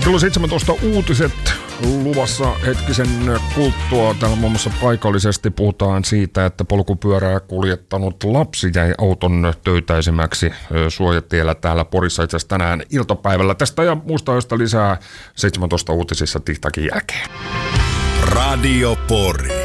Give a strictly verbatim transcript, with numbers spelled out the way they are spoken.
Kello seitsemäntoista uutiset luvassa hetkisen kulttua. Täällä muun muassa paikallisesti puhutaan siitä, että polkupyörää kuljettanut lapsi jäi auton töytäisemäksi suojatiellä täällä Porissa itse asiassa tänään iltapäivällä. Tästä ja muista ajoista lisää seitsemäntoista uutisissa tihtakin jälkeen. Radio Pori.